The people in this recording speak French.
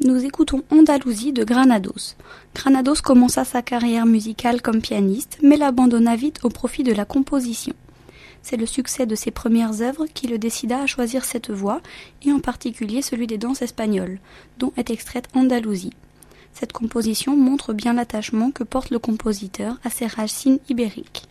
Nous écoutons Andalousie de Granados. Granados commença sa carrière musicale comme pianiste, mais l'abandonna vite au profit de la composition. C'est le succès de ses premières œuvres qui le décida à choisir cette voie, et en particulier celui des danses espagnoles, dont est extraite Andalousie. Cette composition montre bien l'attachement que porte le compositeur à ses racines ibériques.